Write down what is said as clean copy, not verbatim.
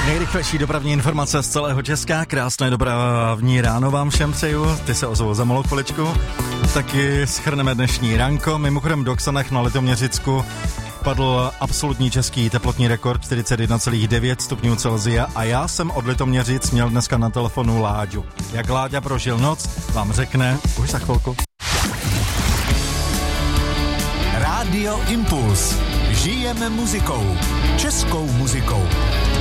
Nejrychlejší dopravní informace z celého Česka. Krásné dopravní ráno vám všem přeju. Ty se ozvou za malou chviličku. Taky shrneme dnešní ranko. Mimochodem do Ksanech na Litoměřicku padl absolutní český teplotní rekord 41,9 stupňů Celsia a já jsem od Litoměřic měl dneska na telefonu Láďu. Jak Láďa prožil noc, vám řekne už za chvilku. Rádio Impuls. Žijeme muzikou. Českou muzikou.